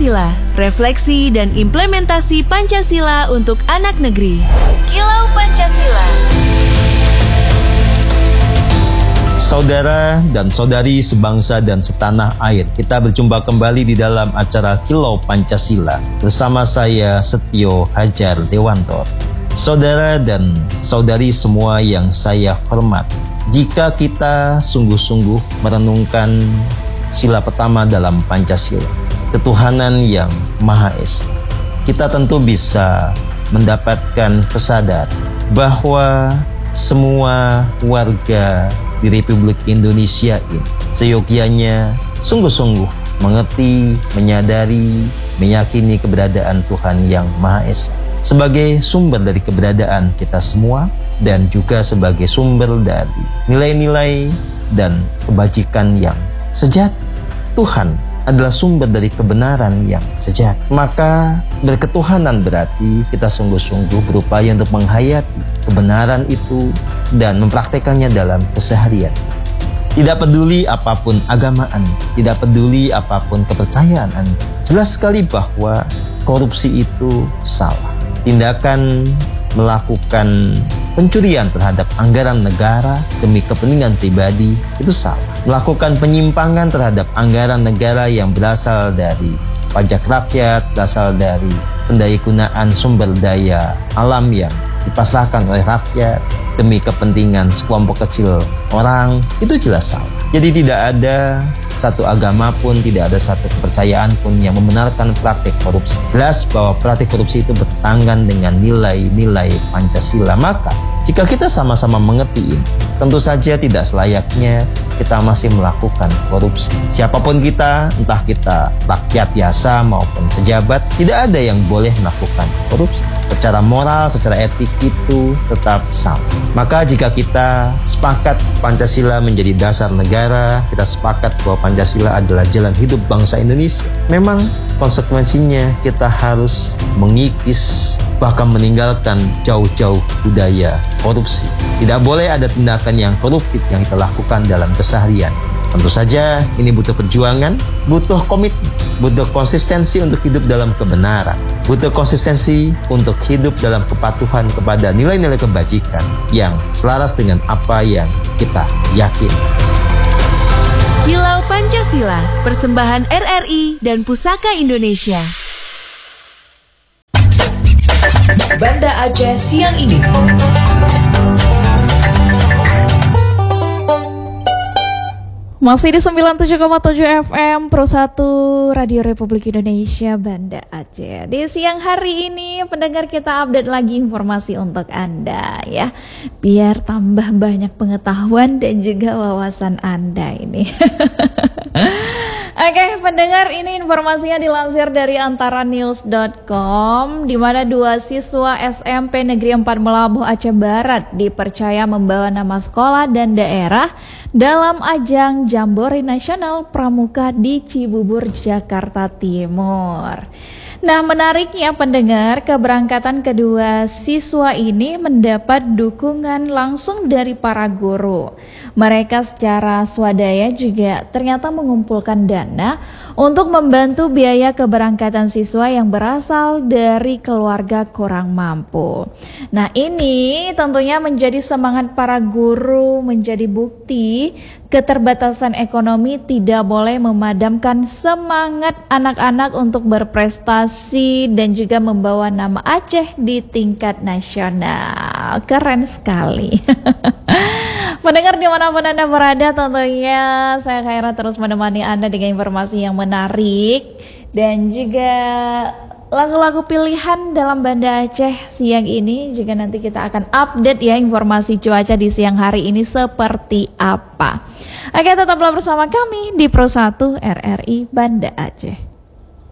Pancasila, refleksi dan implementasi Pancasila untuk anak negeri. Kilau Pancasila. Saudara dan saudari sebangsa dan setanah air, kita berjumpa kembali di dalam acara Kilau Pancasila bersama saya Setio Hajar Dewanto. Saudara dan saudari semua yang saya hormati, jika kita sungguh-sungguh merenungkan sila pertama dalam Pancasila, ketuhanan yang Maha Esa, kita tentu bisa mendapatkan kesadaran bahwa semua warga di Republik Indonesia ini seyogyanya sungguh-sungguh mengerti, menyadari, meyakini keberadaan Tuhan yang Maha Esa sebagai sumber dari keberadaan kita semua dan juga sebagai sumber dari nilai-nilai dan kebajikan yang sejati. Tuhan adalah sumber dari kebenaran yang sejati. Maka berketuhanan berarti kita sungguh-sungguh berupaya untuk menghayati kebenaran itu dan mempraktekannya dalam keseharian. Tidak peduli apapun agama Anda, tidak peduli apapun kepercayaan Anda, jelas sekali bahwa korupsi itu salah. Tindakan melakukan pencurian terhadap anggaran negara demi kepentingan pribadi itu salah. Melakukan penyimpangan terhadap anggaran negara yang berasal dari pajak rakyat, berasal dari pendayagunaan sumber daya alam yang dipasrahkan oleh rakyat demi kepentingan sekelompok kecil orang, itu jelas salah. Jadi tidak ada satu agama pun, tidak ada satu kepercayaan pun yang membenarkan praktik korupsi. Jelas bahwa praktik korupsi itu bertentangan dengan nilai-nilai Pancasila. Maka jika kita sama-sama mengerti ini, tentu saja tidak selayaknya kita masih melakukan korupsi. Siapapun kita, entah kita rakyat biasa maupun pejabat, tidak ada yang boleh melakukan korupsi. Secara moral, secara etik itu tetap sama. Maka jika kita sepakat Pancasila menjadi dasar negara, kita sepakat bahwa Pancasila adalah jalan hidup bangsa Indonesia, memang konsekuensinya kita harus mengikis, bahkan meninggalkan jauh-jauh budaya korupsi. Tidak boleh ada tindakan yang koruptif yang kita lakukan dalam keseharian. Tentu saja ini butuh perjuangan, butuh komitmen, butuh konsistensi untuk hidup dalam kebenaran, butuh konsistensi untuk hidup dalam kepatuhan kepada nilai-nilai kebajikan yang selaras dengan apa yang kita yakini. Kilau Pancasila, persembahan RRI dan Pusaka Indonesia. Banda Aceh siang ini. Masih di 97,7 FM Pro 1 Radio Republik Indonesia Banda Aceh. Di siang hari ini pendengar kita update lagi informasi untuk Anda ya. Biar tambah banyak pengetahuan dan juga wawasan Anda ini. Oke, pendengar, ini informasinya dilansir dari antaranews.com, di mana 2 siswa SMP Negeri 4 Melabuh Aceh Barat dipercaya membawa nama sekolah dan daerah dalam ajang Jambore Nasional Pramuka di Cibubur, Jakarta Timur. Nah, menariknya pendengar, keberangkatan kedua siswa ini mendapat dukungan langsung dari para guru. Mereka secara swadaya juga ternyata mengumpulkan dana untuk membantu biaya keberangkatan siswa yang berasal dari keluarga kurang mampu. Nah, ini tentunya menjadi semangat para guru, menjadi bukti keterbatasan ekonomi tidak boleh memadamkan semangat anak-anak untuk berprestasi dan juga membawa nama Aceh di tingkat nasional. Keren sekali. Mendengar dimanapun Anda berada, tentunya saya Khaira terus menemani Anda dengan informasi yang menarik dan juga lagu-lagu pilihan dalam Banda Aceh siang ini. Juga nanti kita akan update ya informasi cuaca di siang hari ini seperti apa. Oke, tetaplah bersama kami di Pro 1 RRI Banda Aceh.